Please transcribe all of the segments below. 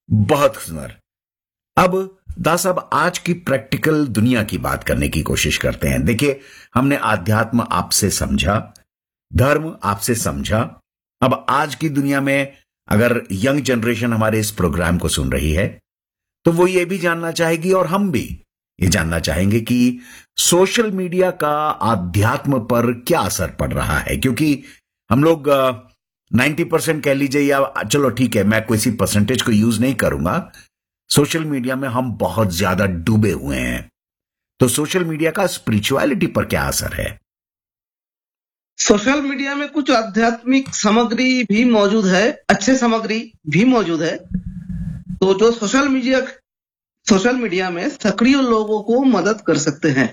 बहुत सुंदर। अब दास साहब आज की प्रैक्टिकल दुनिया की बात करने की कोशिश करते हैं। देखिए, हमने आध्यात्म आपसे समझा, धर्म आपसे समझा। अब आज की दुनिया में अगर यंग जनरेशन हमारे इस प्रोग्राम को सुन रही है तो वो ये भी जानना चाहेगी और हम भी ये जानना चाहेंगे कि सोशल मीडिया का आध्यात्म पर क्या असर पड़ रहा है। क्योंकि हम लोग 90% कह लीजिए, या चलो ठीक है, मैं किसी परसेंटेज को यूज नहीं करूंगा, सोशल मीडिया में हम बहुत ज्यादा डूबे हुए हैं। तो सोशल मीडिया का स्पिरिचुअलिटी पर क्या असर है? सोशल मीडिया में कुछ आध्यात्मिक सामग्री भी मौजूद है, अच्छे सामग्री भी मौजूद है। तो जो सोशल मीडिया में सक्रिय लोगों को मदद कर सकते हैं।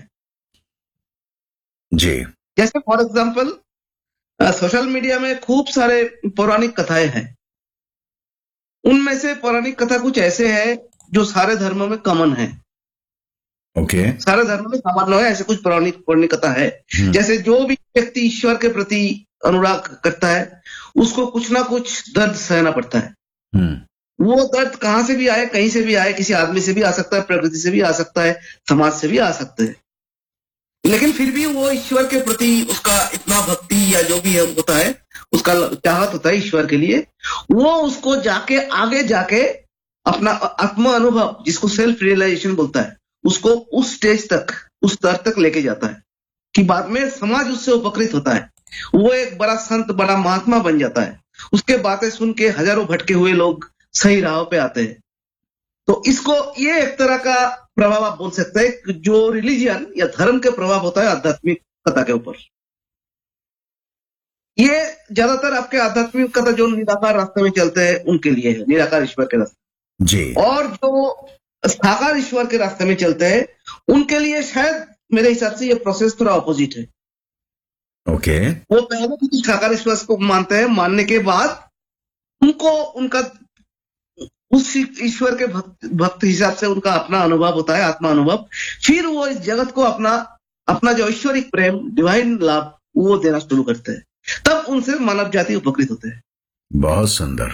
जी। जैसे फॉर एग्जांपल, सोशल मीडिया में खूब सारे पौराणिक कथाएं हैं। उनमें से पौराणिक कथा कुछ ऐसे हैं जो सारे धर्मों में कॉमन है। ओके। सारे धर्मों में सामान्य है, ऐसे कुछ पौराणिक कथा है। जैसे जो भी व्यक्ति ईश्वर के प्रति अनुराग करता है, उसको कुछ ना कुछ दर्द सहना पड़ता है। वो दर्द कहां से भी आए, कहीं से भी आए, किसी आदमी से भी आ सकता है, प्रकृति से भी आ सकता है, समाज से भी आ सकता है। लेकिन फिर भी वो ईश्वर के प्रति उसका इतना भक्ति या जो भी होता है, उसका चाहत होता है ईश्वर के लिए, वो उसको आगे जाके अपना आत्म अनुभव, जिसको सेल्फ रियलाइजेशन बोलता है, उसको उस स्टेज तक, उस स्तर तक लेके जाता है कि बाद में समाज उससे उपकृत होता है। वो एक बड़ा संत, बड़ा महात्मा बन जाता है। उसके बातें सुन के हजारों भटके हुए लोग सही राह पे आते हैं। तो ये एक तरह का प्रभाव आप बोल सकते हैं, जो रिलीजियन या धर्म के प्रभाव होता है आध्यात्मिकता के ऊपर। ये ज्यादातर आपके आध्यात्मिकता जो निराकार रास्ते में चलते हैं उनके लिए है, निराकार ईश्वर के रास्ते जी। और जो साकार ईश्वर के रास्ते में चलते हैं उनके लिए शायद मेरे हिसाब से ये प्रोसेस थोड़ा ऑपोजिट है। ओके। वो पहले किसी साकार ईश्वर को मानते हैं, मानने के बाद उनको उनका उस ईश्वर के भक्त हिसाब से उनका अपना अनुभव होता है, आत्मा अनुभव। फिर वो इस जगत को अपना जो ऐश्वरिक प्रेम, डिवाइन लव, वो देना शुरू करते हैं। तब उनसे मानव जाति उपकृत होते हैं। बहुत सुंदर।